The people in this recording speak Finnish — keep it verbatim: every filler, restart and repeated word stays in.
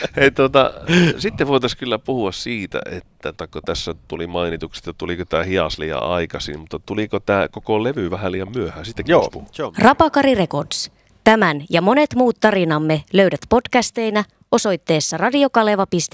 Hei, tota, sitten voitaisiin kyllä puhua siitä, että kun tässä tuli mainituksi, että tuliko tämä hias liian aikaisin, mutta tuliko tämä koko levy vähän liian myöhään? Sitäkin Joo, puhua. Rapakari Records. Tämän ja monet muut tarinamme löydät podcasteina osoitteessa radiokaleva piste